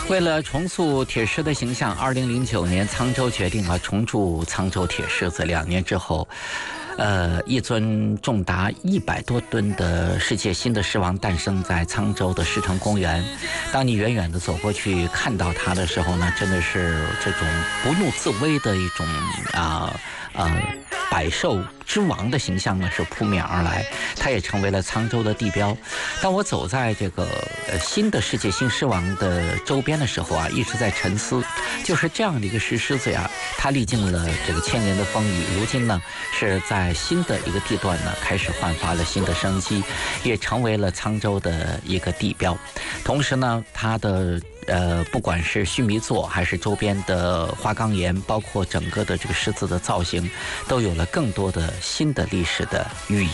为了重塑铁狮的形象，2009年沧州决定了重铸沧州铁狮子。2年之后，一尊重达100多吨的世界新的狮王诞生在沧州的狮城公园。当你远远地走过去看到它的时候呢，真的是这种不怒自威的一种百兽之王的形象呢是扑面而来，它也成为了沧州的地标。当我走在这个新的世界新狮王的周边的时候啊，一直在沉思，就是这样的一个石狮子呀，它历经了这个千年的风雨，如今呢是在新的一个地段呢开始焕发了新的生机，也成为了沧州的一个地标。同时呢，它的不管是须弥座还是周边的花岗岩，包括整个的这个狮子的造型，都有了更多的新的历史的寓意。